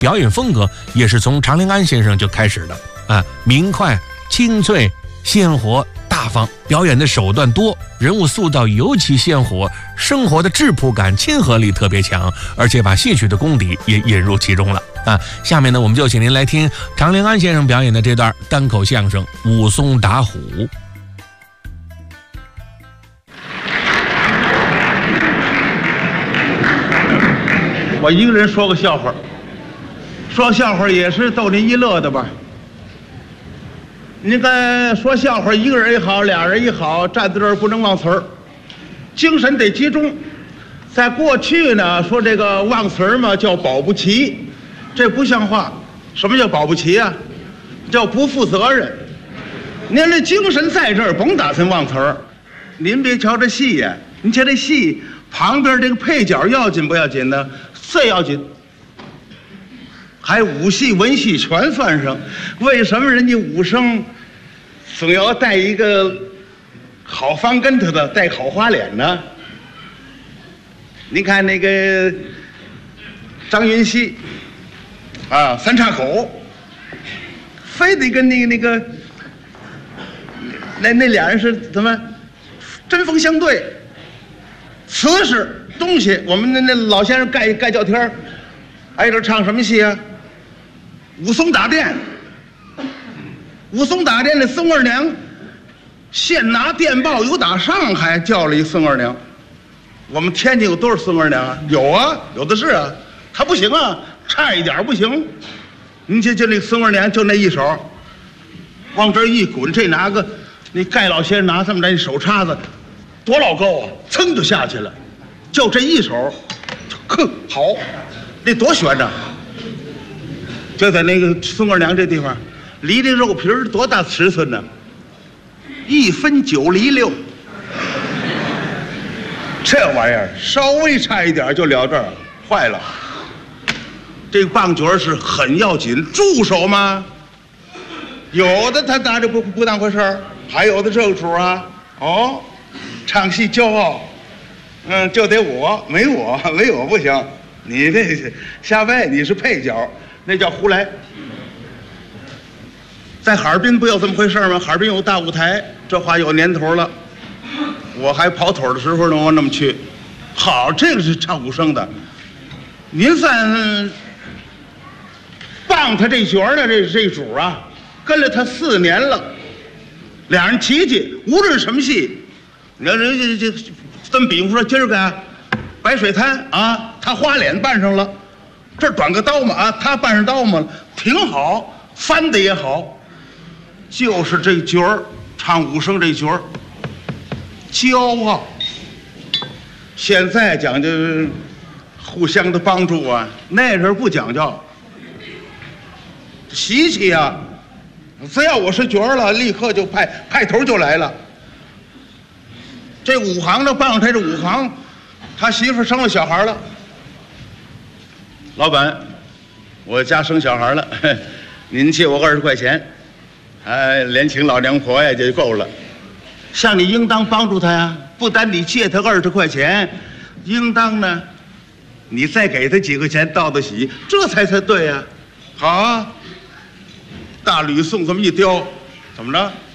表演风格也是从常连安先生就开始的啊，明快、清脆、鲜活、大方，表演的手段多，人物塑造尤其鲜活，生活的质朴感、亲和力特别强，而且把戏曲的功底也引入其中了啊。下面呢，我们就请您来听常连安先生表演的这段单口相声《武松打虎》。 我一个人说个笑话，说笑话也是逗您一乐的吧。你看说笑话，一个人也好，俩人也好，站在这儿不能忘词儿，精神得集中。在过去呢，说这个忘词儿嘛，叫保不齐，这不像话。什么叫保不齐啊？叫不负责任。您这精神在这儿，甭打算忘词儿。您别瞧这戏呀，您瞧这戏旁边这个配角要紧不要紧呢？最要紧。还武戏文戏全算上，为什么人家武生总要带一个好翻跟头的，带好花脸呢？您看那个张云熙啊，三岔口，非得跟那个那俩人是怎么针锋相对。瓷实东西，我们那老先生盖叫天儿，挨着唱什么戏啊？武松打店，武松打店，那宋二娘现拿电报，有打上海叫了一宋二娘。我们天津有多少宋二娘啊？有啊，有的是啊。她不行啊，差一点不行。您就那宋二娘就那一手，往这一滚，这拿个那盖老先生拿这么来手叉子，多老高啊，噌就下去了。就这一手，好，那多悬呐！就在那个宋二娘这地方，离这肉皮儿多大尺寸呢？1分9厘6，这玩意儿稍微差一点就了这儿，坏了。这个棒角是很要紧，助手嘛。有的他拿着不当回事儿，还有的这个主啊，哦，唱戏骄傲，就得我，没我不行，你这瞎掰，你是配角。那叫胡来。在哈尔滨不有这么回事吗？哈尔滨有大舞台，这话有年头了。我还跑腿的时候呢，我那么去。好，这个是唱武生的。您算棒他这角呢，这主啊，跟了他4年了，俩人齐齐，无论什么戏，你看人这这么比方说，今儿个白水滩啊，他花脸扮上了。这短个刀嘛啊，他扮上刀嘛，挺好，翻的也好，就是这角儿唱武生这角儿，骄傲。现在讲究互相的帮助啊，那阵儿不讲究，习气啊，只要我是角儿了，立刻就派头就来了。这武行的帮他这武行，他媳妇生了小孩了。老板，我家生小孩了，您借我20块钱，连请老娘婆呀就够了。像你应当帮助他呀，不单你借他20块钱，应当呢，你再给他几块钱道得喜，这才对呀。好啊，大吕宋这么一雕，怎么着？